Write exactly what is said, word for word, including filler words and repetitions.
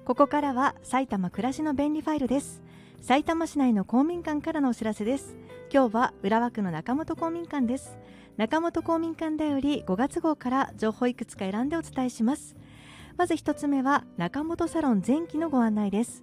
ここからは埼玉暮らしの便利ファイルです。さいたま市内の公民館からのお知らせです。今日は浦和区の中本公民館です。中本公民館だよりごがつ号から情報いくつか選んでお伝えします。まず一つ目は中本サロン前期のご案内です。